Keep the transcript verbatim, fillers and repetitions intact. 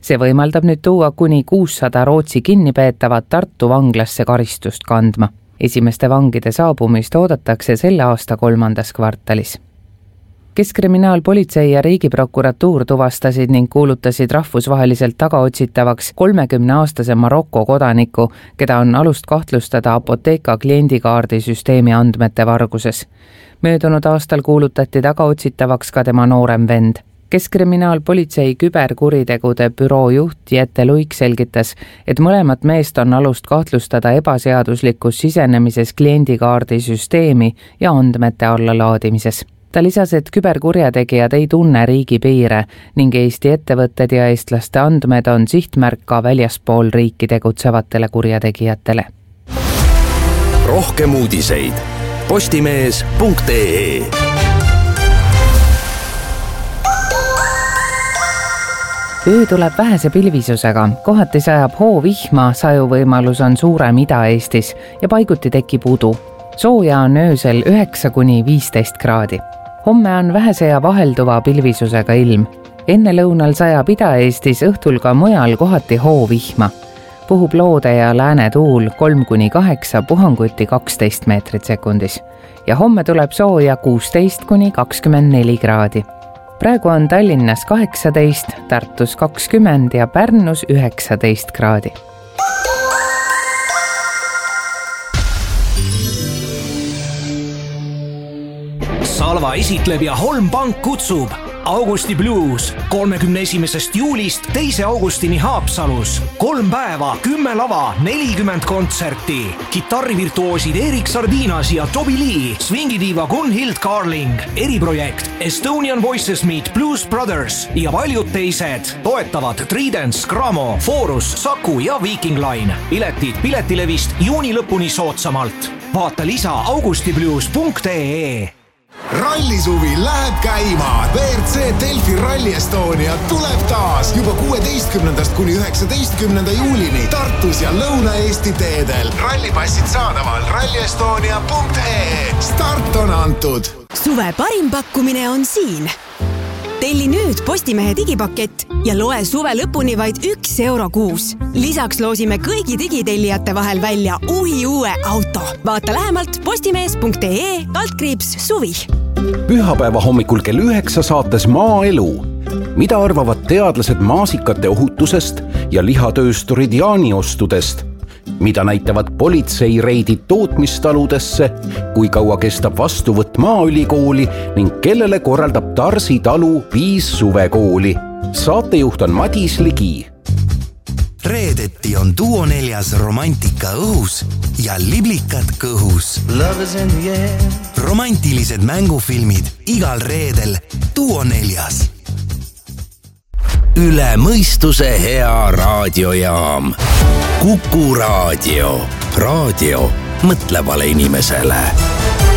See võimaldab nüüd tuua kuni kuussada Rootsi kinnipeetavat Tartu vanglasse karistust kandma. Esimeste vangide saabumist oodatakse selle aasta kolmandas kvartalis. Keskkriminaalpolitsei ja Riigiprokuratuur tuvastasid ning kuulutasid rahvusvaheliselt tagaotsitavaks kolmekümneaastase Maroko kodaniku, keda on alust kahtlustada Apotheka kliendikaardisüsteemi andmete varguses. Möödunud aastal kuulutati tagaotsitavaks ka tema noorem vend. Keskkriminaalpolitsei küberkuritegude büroo juht Jette Luik selgitas, et mõlemat meest on alust kahtlustada ebaseaduslikus sisenemises kliendikaardisüsteemi ja andmete allalaadimises. Ta lisas, et küberkurjategijad ei tunne riigi piire ning Eesti ettevõtted ja eestlaste andmed on sihtmärk ka väljaspool riiki tegutsevatele kurjategijatele. Rohkem uudiseid postimees punkt ee. Öö tuleb vähese pilvisusega, kohati sajab hoovihma, sajuvõimalus on suurem Ida-Eestis ja paiguti tekib udu. Sooja on öösel üheksa kuni viisteist kraadi. Homme on vähese ja vahelduva pilvisusega ilm. Enne lõunal sajab Ida-Eestis, õhtul ka mujal kohati hoovihma. Puhub loode ja lääne tuul kolm kuni kaheksa, puhanguti kaksteist meetrit sekundis. Ja homme tuleb sooja kuusteist kuni kakskümmend neli kraadi. Praegu on Tallinnas kaheksateist, Tartus kakskümmend ja Pärnus üheksateist kraadi. Salva esitleb ja Holm Pank kutsub Augusti Blues kolmekümne esimesest juulist teise augustini Haapsalus. Kolm päeva, kümme lava, nelikümmend kontserti. Kitarrivirtuoosid Erik Sardinas ja Toby Lee, swingidiiva Gunhild Carling, eriprojekt Estonian Voices Meet Blues Brothers ja paljud teised. Toetavad Tridents, Gramo, Forus, Saku ja Viking Line. Piletid Piletilevist juuni lõpuni soodsamalt. Vaata lisa augustiblues punkt ee. Rallisuvi läheb käima. V R C Delfi Rally Estonia tuleb taas juba kuueteistkümnendast kuni üheksateistkümnenda juulini Tartus ja Lõuna-Eesti teedel. Rallipassid saadaval ralli estonia punkt ee. Start on antud. Suve parim pakkumine on siin. Telli nüüd Postimehe digipakett ja loe suve lõpuni vaid üks euro kuus. Lisaks loosime kõigi digitellijate vahel välja uhi uue auto. Vaata lähemalt postimees punkt ee kaldkriips suvi. Pühapäeva hommikul kell üheksa saates Maaelu. Mida arvavad teadlased maasikate ohutusest ja lihatöösturid jaaniostudest? Mida näitavad politseireidid tootmistaludesse, kui kaua kestab vastuvõtt Maaülikooli ning kellele korraldab Tarsi talu viis suvekooli. Saatejuht on Madis Ligi. Reedeti on Duo neljas romantika õhus ja liblikad kõhus. Romantilised mängufilmid igal reedel Duo neljas. Üle mõistuse hea raadiojaam. Kuku raadio. Raadio mõtlevale inimesele.